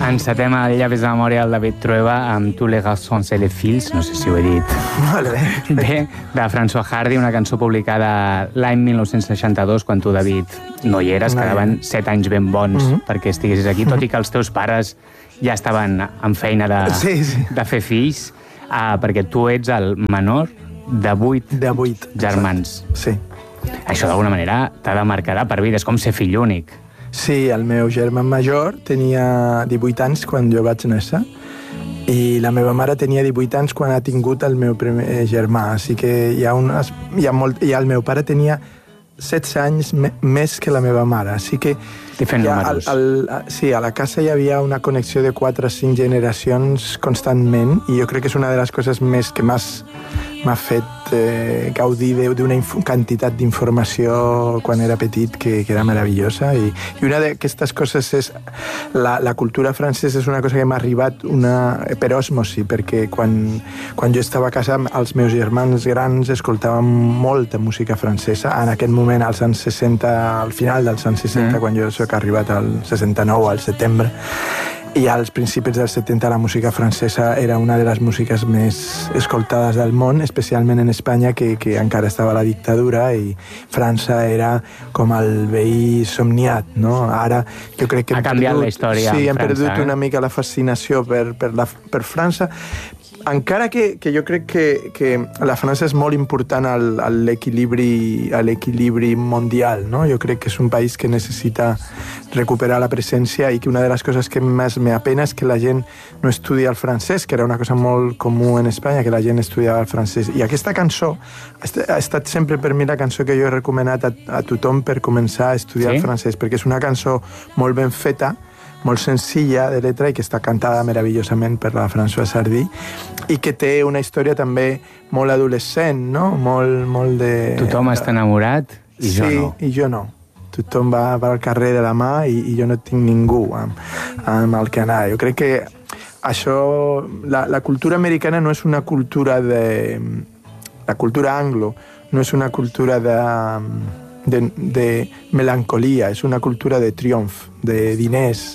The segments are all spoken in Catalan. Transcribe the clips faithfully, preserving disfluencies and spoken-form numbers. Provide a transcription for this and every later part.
Encetem el Llavis de memòria del David Trueba amb Tous les garçons et les filles, no sé si ho he dit. Molt bé. Bé, de François Hardy, una cançó publicada l'any mil nou-cents seixanta-dos, quan tu, David, no hi eres, No hi quedaven set anys ben bons Mhm. perquè estiguessis aquí, tot i que els teus pares ja estaven en feina de, Sí, sí. de fer fills, uh, perquè tu ets el menor de vuit De vuit. germans. Sí. Això, d'alguna manera, t'ha de marcar per vida. És com ser fill únic. Sí, el meu germà major tenia divuit anys quan jo vaig néixer i la meva mare tenia divuit anys quan ha tingut el meu primer germà. Així que hi ha unes, hi ha molt, i el meu pare tenia setze anys me, més que la meva mare. Així que Estic fent ja, números. al, al, sí, a la casa hi havia una connexió de quatre o cinc generacions constantment i jo crec que és una de les coses més que m'has m'ha fet eh, gaudir d'una quantitat d'informació quan era petit que, que era meravellosa i, i una d'aquestes coses és la, la cultura francesa és una cosa que m'ha arribat una, per osmosi perquè quan, quan jo estava a casa els meus germans grans escoltaven molta música francesa en aquest moment als anys seixanta, al final dels anys seixanta mm. quan jo soc arribat al seixanta-nou al setembre i als principis dels setanta la música francesa era una de les músiques més escoltades del món, especialment en Espanya, que, que encara estava la dictadura i França era com el veí somniat, no? Ara jo crec que ha canviat perdut, la història sí, en hem França, perdut eh? una mica la fascinació per, per, la, per França, encara que, que jo crec que, que la França és molt important al, a l'equilibri a l'equilibri mundial, no? Jo crec que és un país que necessita recuperar la presència i que una de les coses que més me apena és que la gent no estudia el francès, que era una cosa molt comú en Espanya, que la gent estudiava el francès. I aquesta cançó ha estat sempre per mi la cançó que jo he recomanat a, a tothom per començar a estudiar sí? el francès, perquè és una cançó molt ben feta, molt senzilla de letra i que està cantada meravellosament per la Françoise Hardy i que té una història també molt adolescent, no? Molt, molt de... Tothom està enamorat i jo sí, no. i jo no. Tothom va, va al carrer de la mà i, i jo no tinc ningú amb, amb el que anar. Jo crec que això... La, la cultura americana no és una cultura de... La cultura anglo no és una cultura de... De, de melancolia, és una cultura de triomf, de diners,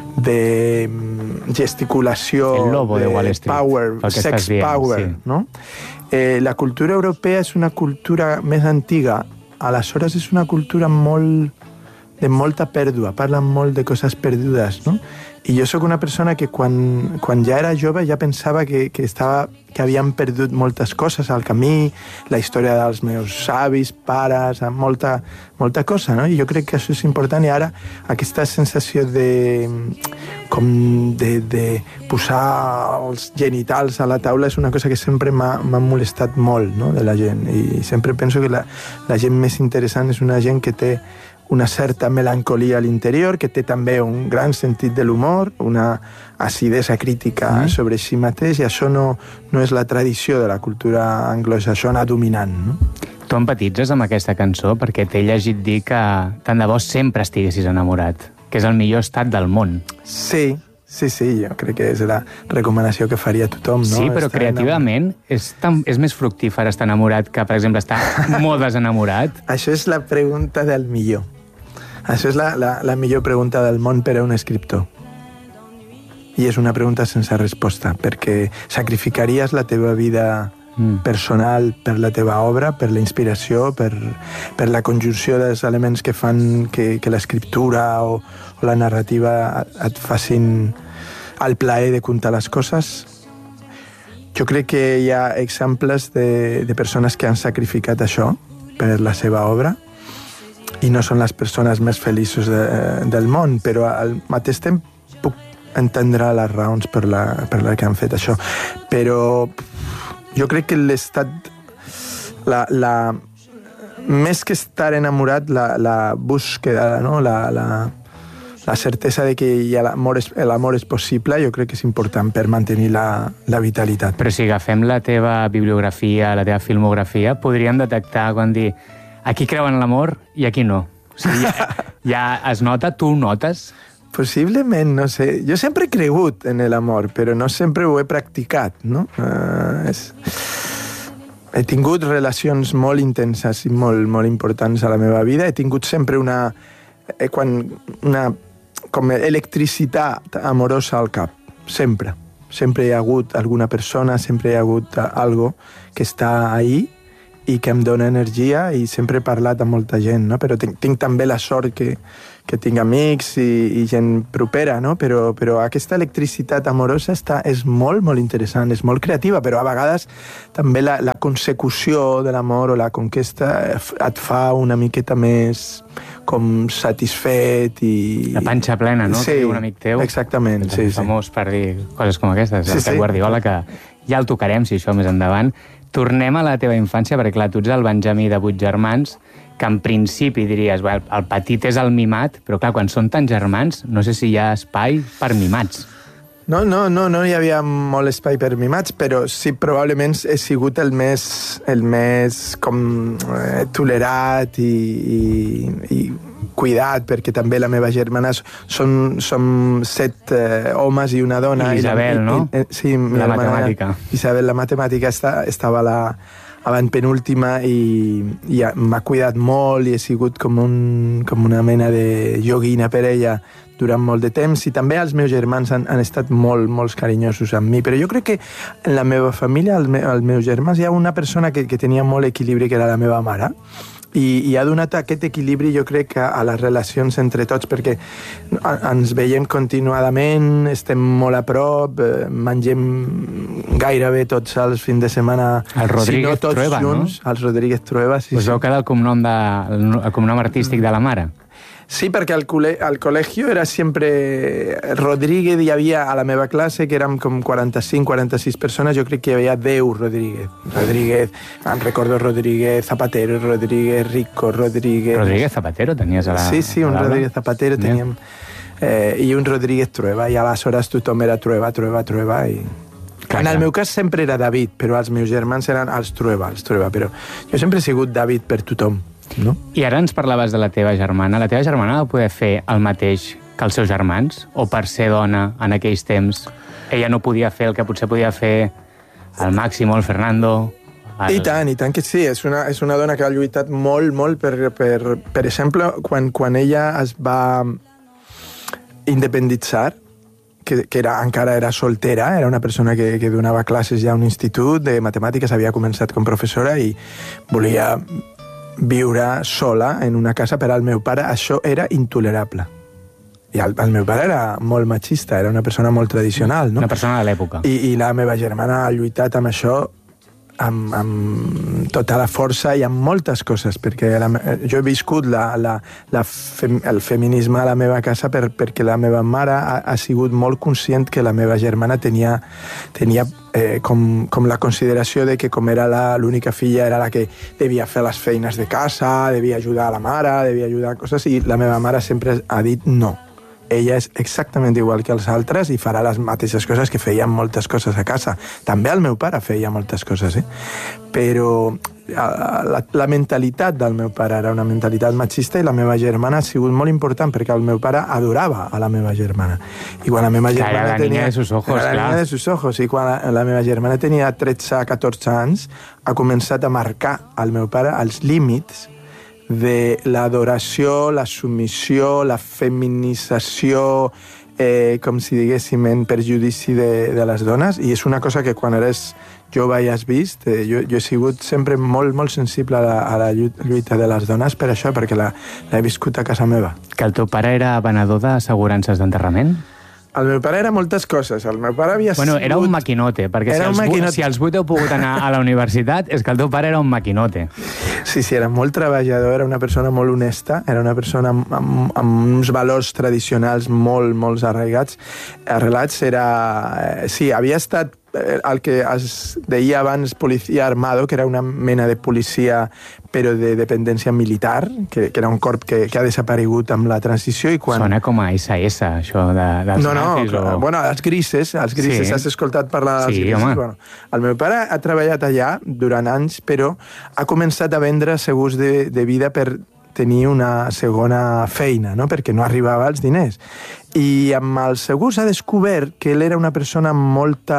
de gesticulació, el lobo de, de Wall Street, power, sex dient, power, sí. No? Eh, la cultura europea és una cultura més antiga, aleshores és una cultura molt de molta pèrdua, parlen molt de coses perdudes, no? I jo sóc una persona que quan, quan ja era jove ja pensava que, que, estava, que havíem perdut moltes coses al camí, la història dels meus avis, pares, molta, molta cosa, no? I jo crec que això és important i ara aquesta sensació de, com de, de posar els genitals a la taula és una cosa que sempre m'ha molestat molt, no? De la gent. I sempre penso que la, la gent més interessant és una gent que té una certa melancolia a l'interior, que té també un gran sentit de l'humor, una acidesa crítica mm. sobre si mateix, i això no, no és la tradició de la cultura anglosaxona dominant, no? Tu empatitzes amb aquesta cançó perquè t'he llegit dir que tant de bo sempre estiguessis enamorat, que és el millor estat del món. Sí, sí, sí, jo crec que és la recomanació que faria tothom, no? Sí, però estar creativament és, tan, és més fructífer estar enamorat que, per exemple, estar molt desenamorat. Això és la pregunta del millor. Això és la, la, la millor pregunta del món per a un escriptor. I és una pregunta sense resposta, perquè sacrificaries la teva vida mm. personal per la teva obra, per la inspiració, per, per la conjunció dels elements que fan que, que l'escriptura o, o la narrativa et facin el plaer de contar les coses. Jo crec que hi ha exemples de, de persones que han sacrificat això per la seva obra, i no són les persones més feliços de, del món, però al mateix temps puc entendre les raons per la, per la que han fet això. Però jo crec que l'estat... La, la, més que estar enamorat, la, la búsqueda, no? la, la, la certesa de que l'amor és, l'amor és possible, jo crec que és important per mantenir la, la vitalitat. Però si agafem la teva bibliografia, la teva filmografia, podríem detectar quan dir aquí creuen l'amor i aquí no. O sigui, ja, ja es nota, tu ho notes? Possiblement, no sé. Jo sempre he cregut en l'amor, però no sempre ho he practicat, no? Uh, és... He tingut relacions molt intenses i molt, molt importants a la meva vida. He tingut sempre una... Eh, quan una com electricitat amorosa al cap, sempre. Sempre hi ha hagut alguna persona, sempre hi ha hagut algo que està ahí i que em dona energia, i sempre he parlat amb molta gent, no? Però tinc, tinc també la sort que, que tinc amics i, i gent propera, no? Però, però aquesta electricitat amorosa està, és molt, molt interessant, és molt creativa, però a vegades també la, la consecució de l'amor o la conquesta et fa una miqueta més com satisfet i... La panxa plena, no? Sí, que un amic teu. Exactament, sí, sí. Famós per dir coses com aquestes, sí, el Pep sí. Guardiola, que ja el tocarem, si això més endavant. Tornem a la teva infància, perquè clar, tu ets el Benjamí de vuit germans, que en principi diries, bé, el petit és el mimat, però clar, quan són tants germans, no sé si hi ha espai per mimats. No, no, no, no hi havia molt espai per mimats, però sí, probablement he sigut el més, el més com eh, tolerat i, i, i cuidat, perquè també la meva germana són, són set eh, homes i una dona. I Isabel, i, no? I, i, sí, la matemàtica. Isabel, la matemàtica, està, estava la avantpenúltima i, i m'ha cuidat molt i he sigut com, un, com una mena de joguina per ella durant molt de temps, i també els meus germans han, han estat molt, molt carinyosos amb mi, però jo crec que en la meva família, als me, meus germans, hi ha una persona que, que tenia molt equilibri, que era la meva mare, i, i ha donat aquest equilibri, jo crec, a, a les relacions entre tots, perquè ens veiem continuadament, estem molt a prop, eh, mengem gairebé tots els fins de setmana, el Rodríguez si no tots Trueba, junts, no? Els Rodríguez Trueba, sí, Us sí. veu quedar el cognom, de, el cognom artístic de la mare? Sí, perquè al, cole, al col·legio era sempre Rodríguez, hi havia a la meva classe, que érem com quaranta-cinc quaranta-sis persones, jo crec que hi havia deu Rodríguez. Rodríguez, em recordo Rodríguez Zapatero, Rodríguez Rico, Rodríguez... Rodríguez Zapatero tenies a la... Sí, sí, un Rodríguez Zapatero teníem... Eh, I un Rodríguez Trueba, i aleshores tothom era Trueba, Trueba, Trueba, i... Clar, en el meu cas sempre era David, però els meus germans eren els Trueba, els Trueba, però jo sempre he sigut David per tothom. No? I ara ens parlaves de la teva germana. La teva germana va poder fer el mateix que els seus germans? O per ser dona en aquells temps ella no podia fer el que potser podia fer el Máximo, el Fernando... El... I tant, i tant que sí. És una, és una dona que ha lluitat molt, molt per... Per, per exemple, quan, quan ella es va independitzar, que, que era, encara era soltera, era una persona que, que donava classes ja a un institut de matemàtiques, havia començat com professora i volia viure sola en una casa. Per al meu pare això era intolerable. I el, el meu pare era molt machista, era una persona molt tradicional, no? Una persona de l'època. I, I la meva germana ha lluitat amb això amb, amb tota la força i amb moltes coses, perquè la, jo he viscut la, la, la fem, el feminisme a la meva casa per, perquè la meva mare ha, ha sigut molt conscient que la meva germana tenia, tenia eh, com, com la consideració de que com era l'única filla era la que devia fer les feines de casa, devia ajudar a la mare, devia ajudar a coses, i la meva mare sempre ha dit no. Ella és exactament igual que els altres i farà les mateixes coses, que feien moltes coses a casa. També el meu pare feia moltes coses, eh? Però la, la mentalitat del meu pare era una mentalitat machista, i la meva germana ha sigut molt important perquè el meu pare adorava a la meva germana. I quan la meva germana era la tenia... niña de sus ojos, era la clar. niña de sus ojos. I quan la, la meva germana tenia tretze catorze anys, ha començat a marcar al meu pare els límits de l'adoració, la submissió, la feminització, eh, com si diguéssim, en perjudici de, de les dones, i és una cosa que quan eres jove i has vist. Eh, jo, jo he sigut sempre molt, molt sensible a la, a la lluita de les dones per això, perquè l'he viscut a casa meva. Que el teu pare era venedor d'assegurances d'enterrament? El meu pare era moltes coses. El meu pare havia bueno, sigut... era un maquinote, perquè si els, maquinote. si els vuit heu pogut anar a la universitat és que el teu pare era un maquinote. Sí, sí, era molt treballador, era una persona molt honesta, era una persona amb, amb, amb uns valors tradicionals molt, molt arraigats. Arrelats era... Sí, havia estat el que es deia abans policia armado, que era una mena de policia però de dependència militar, que, que era un corp que, que ha desaparegut amb la transició. I quan... Sona com a essa essa, això de, dels no, no, nazis. O... Bueno, els grises, els grises, sí. Has escoltat parlar dels sí, grises? Bueno, el meu pare ha treballat allà durant anys, però ha començat a vendre segurs de, de vida per tenir una segona feina, no? Perquè no arribava als diners. I amb els segurs ha descobert que ell era una persona amb molta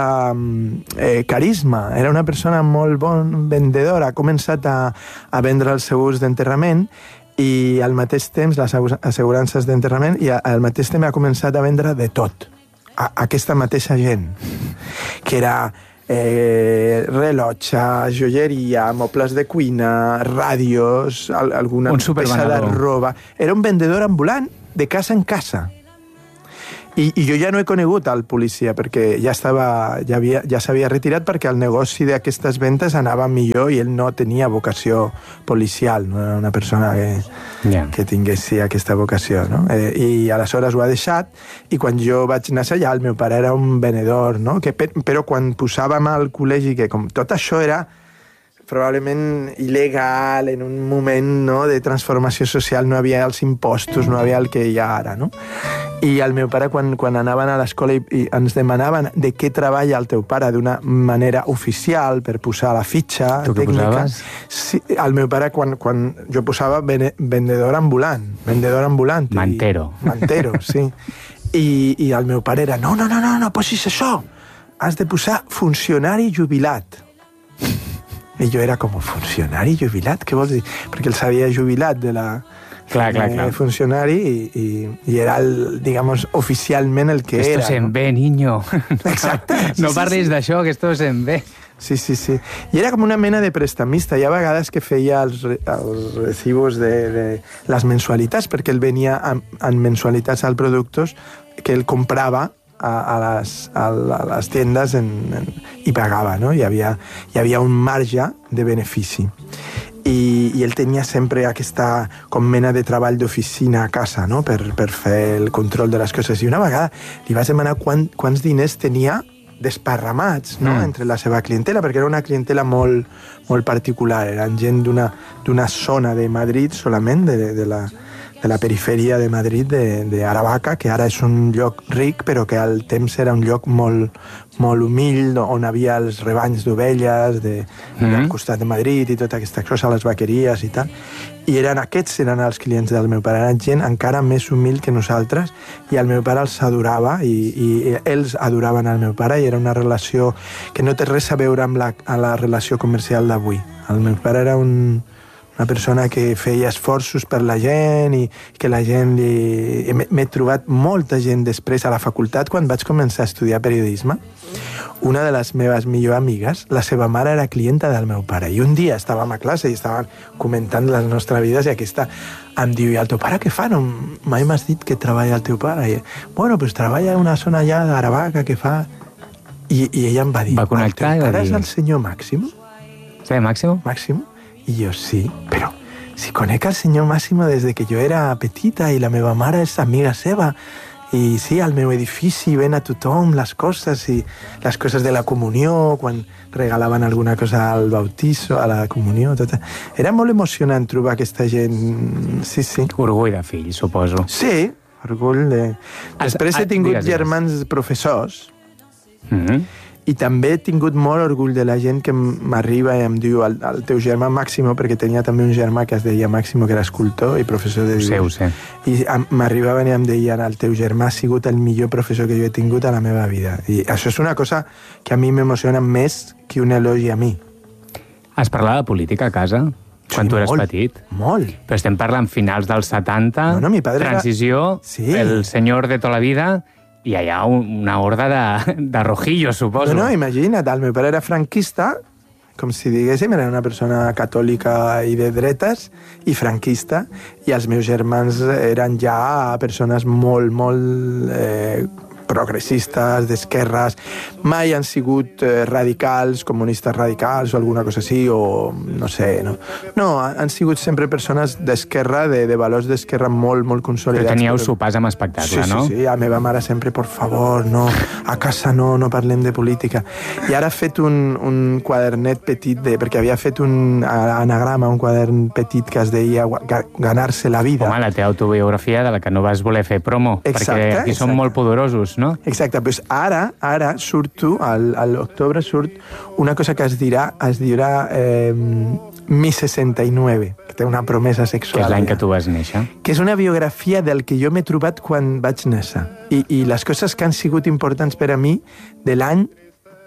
eh, carisma, era una persona molt bon vendedora, ha començat a, a vendre els segurs d'enterrament i al mateix temps les assegurances d'enterrament, i al mateix temps ha començat a vendre de tot a aquesta mateixa gent, que era eh, rellotge, joieria, mobles de cuina, ràdios, alguna peça de roba. Era un vendedor ambulant de casa en casa. I, i jo ja no he conegut al policia perquè ja estava, ja, havia, ja s'havia retirat perquè el negoci d'aquestes ventes anava millor i ell no tenia vocació policial, no era una persona que, yeah. que tingués sí, aquesta vocació, no? Eh, I aleshores ho ha deixat, i quan jo vaig anar allà el meu pare era un venedor, no? Que, però quan posàvem al col·legi, que com tot això era probablement il·legal, en un moment, no, de transformació social, no havia els impostos, no havia el que hi ha ara, no? I el meu pare, quan, quan anaven a l'escola i, i ens demanaven de què treballa el teu pare d'una manera oficial per posar la fitxa tu tècnica... Sí, el meu pare, quan, quan jo posava vendedor ambulant, vendedor ambulant. Mantero. I, mantero, sí. I, I el meu pare era, no, no, no, no, no posis això, has de posar funcionari jubilat. I jo era com, funcionari jubilat? Què vols dir? Perquè el s'havia jubilat de la... Clar, clar, clar. funcionari i, i, i era, el, digamos, oficialment el que esto era. Esto se'n no? ve, niño. Exacte. No sí, parlis sí, sí. d'això, que esto se'n ve. Sí, sí, sí. I era com una mena de prestamista. Hi ha vegades que feia els, els recibos de, de les mensualitats, perquè ell venia amb, amb mensualitats al productes que ell comprava a, a, les, a, a les tiendes en, en, i pagava, no? Hi havia, hi havia un marge de benefici. I, i ell tenia sempre aquesta com mena de treball d'oficina a casa, no? per, per fer el control de les coses. I una vegada li vaig demanar quant, quants diners tenia desparramats, no? mm. entre la seva clientela, perquè era una clientela molt, molt particular. Eren gent d'una d'una zona de Madrid solament, de, de la de la perifèria de Madrid, de, de Aravaca, que ara és un lloc ric, però que al temps era un lloc molt, molt humil, on havia els rebanys d'ovelles de, mm-hmm. al costat de Madrid i tota aquesta cosa, les vaqueries i tal. I eren aquests eren els clients del meu pare. Eren gent encara més humil que nosaltres, i el meu pare els adorava, i, i ells adoraven el meu pare, i era una relació que no té res a veure amb la, amb la relació comercial d'avui. El meu pare era un... una persona que feia esforços per la gent i que la gent li... M'he trobat molta gent després a la facultat quan vaig començar a estudiar periodisme. Una de les meves millors amigues, la seva mare era clienta del meu pare, i un dia estàvem a classe i estàvem comentant les nostres vides, i aquesta em diu, i el teu pare què fa? No, mai m'has dit que treballa el teu pare. I, bueno, pues treballa en una zona allà d'Aravaca que fa... I, i ella em va dir, va connectar, el teu pare dir... és el senyor Máximo? Sí, Máximo? Máximo? I jo, sí, però si conec el senyor Máximo des de que jo era petita i la meva mare és amiga seva, i sí, al meu edifici ven a tothom les coses, i les coses de la comunió, quan regalaven alguna cosa al bautizo, a la comunió, tot. Era molt emocionant trobar aquesta gent, sí, sí. Orgull de fill, suposo. Sí, orgull de... Després he tingut digues, germans digues. professors, mm-hmm. i també he tingut molt orgull de la gent que m'arriba i em diu el, el teu germà Máximo, perquè tenia també un germà que es deia Máximo, que era escultor i professor de dibuix. Ho sé, ho sé. I m'arribaven i em deien, el teu germà ha sigut el millor professor que jo he tingut a la meva vida. I això és una cosa que a mi m'emociona més que un elogi a mi. Has parlat de política a casa? Quan sí, tu eres molt, petit? Molt. Però estem parlant finals dels setanta, no, no, mi padre transició, era... sí. el senyor de tota la vida... I allà una horda de, de rojillos, suposo. No, no, imagina't, el meu pare era franquista, com si diguéssim, era una persona catòlica i de dretes, i franquista, i els meus germans eren ja persones molt, molt eh, progressistes, d'esquerres, mai han sigut eh, radicals, comunistes radicals o alguna cosa així, o no sé, no. No, han sigut sempre persones d'esquerra, de, de valors d'esquerra molt, molt consolidats. Però teníeu sopars amb espectacle, sí, no? Sí, sí, a meva mare sempre, por favor, no, a casa no, no parlem de política. I ara ha fet un, un quadernet petit, de, perquè havia fet un anagrama, un quadern petit que es deia Ganar-se la vida. Home, la teva autobiografia de la que no vas voler fer promo, exacte, perquè aquí exacte. Som molt poderosos, no? Exacte, doncs ara, ara surto, a l'octubre surt una cosa que es dirà, es dirà eh, Mi sesenta y nueve, que té una promesa sexual. Que és l'any que tu vas néixer. Que és una biografia del que jo m'he trobat quan vaig néixer. I, i les coses que han sigut importants per a mi de l'any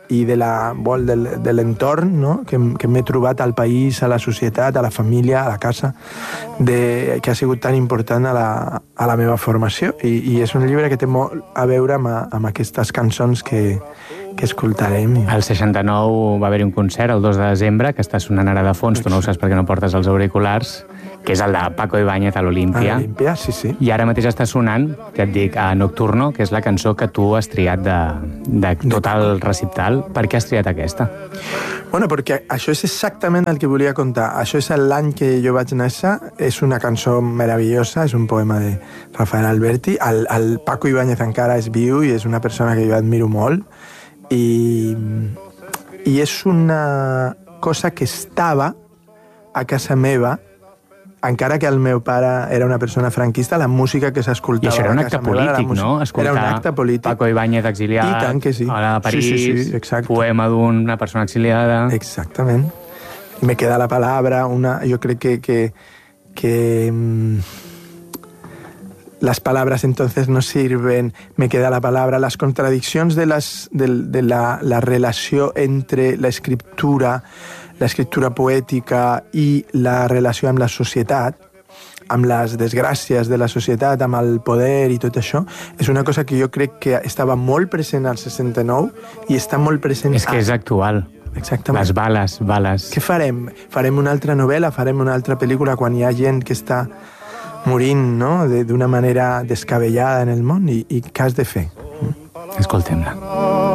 i de la, vol, del, de l'entorn, no? que, que m'he trobat al país, a la societat, a la família, a la casa, de, que ha sigut tan important a la, a la meva formació. I, I és un llibre que té molt a veure amb, amb aquestes cançons que, que escoltarem. Al seixanta-nou va haver-hi un concert, el dos de desembre, que està sonant ara de fons, tu no ho saps perquè no portes els auriculars, que és el de Paco Ibáñez a l'Olímpia. A l'Olímpia, sí, sí. I ara mateix està sonant, ja et dic, a Nocturno, que és la cançó que tu has triat de, de tot el recital. Per què has triat aquesta? Bueno, perquè això és exactament el que volia contar. Això és l'any que jo vaig néixer, és una cançó meravellosa, és un poema de Rafael Alberti. El, el Paco Ibáñez encara és viu i és una persona que jo admiro molt. I, i és una cosa que estava a casa meva, encara que el meu pare era una persona franquista, la música que s'escoltava I això era un acte polític, no? Escoltar era un acte polític. Paco Ibáñez exiliat, I tant que sí. a París, sí, sí, sí, exacte. Poema d'una persona exiliada... Exactament. Me queda la palabra, una, jo crec que, que, que mmm, las palabras entonces no sirven, me queda la palabra, las contradiccions de, les, de, de la, la relació entre l'escriptura, l'escriptura poètica i la relació amb la societat, amb les desgràcies de la societat, amb el poder i tot això, és una cosa que jo crec que estava molt present al seixanta-nou i està molt present... És que és actual. Exactament. Les bales, bales. Què farem? Farem una altra novel·la, farem una altra pel·lícula quan hi ha gent que està morint, no?, d'una manera descabellada en el món, i, i què has de fer? Escoltem-la.